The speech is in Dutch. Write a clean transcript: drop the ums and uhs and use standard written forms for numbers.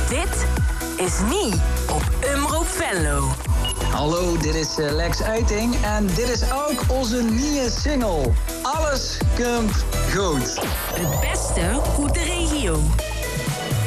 Dit is Nie op Omroep Venlo. Hallo, dit is Lex Uiting en dit is ook onze nieuwe single. Alles komt goed. Het beste uit de regio.